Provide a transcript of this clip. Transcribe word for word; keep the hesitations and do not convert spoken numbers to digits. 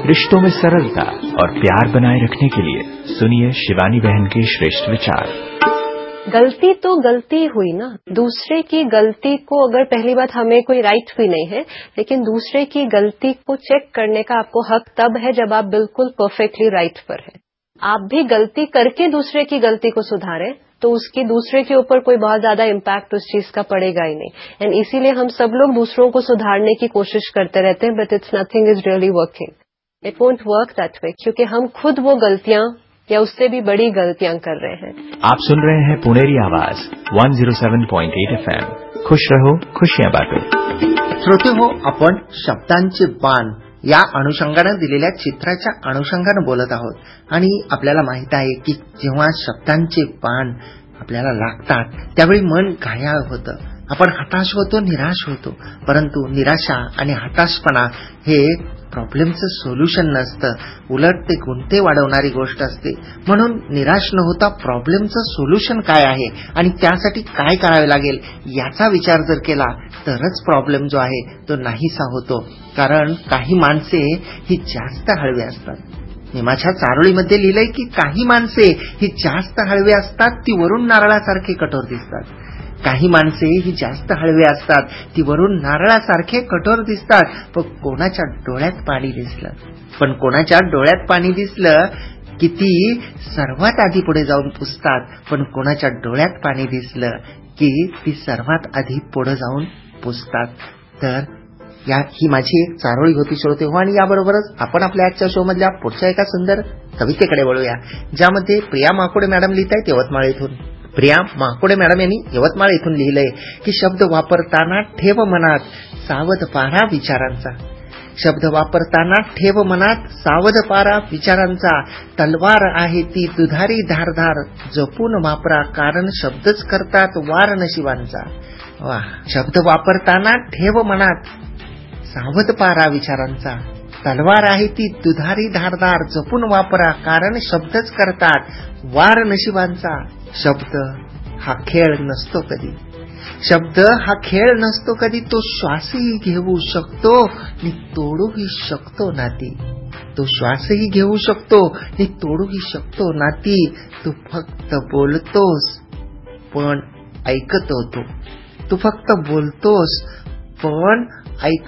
रिश्तों में सरलता और प्यार बनाए रखने के लिए सुनिए शिवानी बहन के श्रेष्ठ विचार। गलती तो गलती हुई ना, दूसरे की गलती को अगर पहली बात हमें कोई राइट भी नहीं है, लेकिन दूसरे की गलती को चेक करने का आपको हक तब है जब आप बिल्कुल परफेक्टली राइट पर है। आप भी गलती करके दूसरे की गलती को सुधारें तो उसकी दूसरे के ऊपर कोई बहुत ज्यादा इम्पैक्ट उस चीज का पड़ेगा ही नहीं। एंड इसीलिए हम सब लोग दूसरों को सुधारने की कोशिश करते रहते हैं, but it's nothing is really working. It won't work that way, क्योंकि हम खुद वो गलतियां या उससे भी बड़ी गलतियां कर रहे हैं। आप सुन रहे हैं पुनेरी आवाज एक सौ सात पॉइंट आठ एफएम। खुश रहो, खुशियां बांटो। श्रोते हो, आपण शब्दांचे बाण या अनुषंगाने दिलेल्या चित्राच्या अनुषंगाने बोलत आहोत आणि आपल्याला माहित आहे की जेव्हा शब्दांचे बाण आपल्याला लागतात त्यावेळी मन घायाळ होतं, आपण हताश होतो, निराश होतो. परंतु निराशा आणि हताशपणा हे प्रॉब्लेमचं सोल्युशन नसतं, उलट ते गुंते वाढवणारी गोष्ट असते. म्हणून निराश न होता प्रॉब्लेमचं सोल्युशन काय आहे आणि त्यासाठी काय करावे लागेल याचा विचार जर केला तरच प्रॉब्लेम जो आहे तो नाहीसा होतो. कारण काही माणसे ही जास्त हळवी असतात. निमाच्या चारोळीमध्ये लिहिलंय की काही माणसे ही जास्त हळवी असतात, ती वरून नारळासारखे कठोर दिसतात. काही माणसे ही जास्त हळवे असतात, ती वरून नारळासारखे कठोर दिसतात. पण कोणाच्या डोळ्यात पाणी दिसलं पण कोणाच्या डोळ्यात पाणी दिसलं की ती सर्वात आधी पुढे जाऊन पुसतात. पण कोणाच्या डोळ्यात पाणी दिसलं की ती सर्वात आधी पुढे जाऊन पुसतात. तर या ही माझी एक चारोळी होती श्रोते हो. आणि याबरोबरच आपण आपल्या आजच्या शो मधल्या पुढच्या एका सुंदर कवितेकडे वळूया, ज्यामध्ये प्रिया माकोडे मॅडम लिहित आहेत यवतमाळ येथून. प्रिया माकोडे मॅडम यांनी यवतमाळ येथून लिहिलंय की शब्द वापरताना ठेव मनात सावध पारा विचारांचा. शब्द वापरताना ठेव मनात सावध पारा विचारांचा. तलवार आहे ती दुधारी धारधार, जपून वापरा कारण शब्दच करतात वार नशिबांचा. वा. शब्द वापरताना ठेव मनात सावध पारा विचारांचा. तलवार आहे ती दुधारी धारधार, जपून वापरा कारण शब्दच करतात वार नशिबांचा. शब्द हा खेळ नसतो कधी, शब्द हा खेळ नसतो कधी, तो श्वासही घेऊ शकतो आणि तोडूही शकतो नाती. तो श्वासही घेऊ शकतो आणि तोडूही शकतो नाती. तू फक्त बोलतोस पण ऐकतो तो. तू फक्त बोलतोस पण ऐक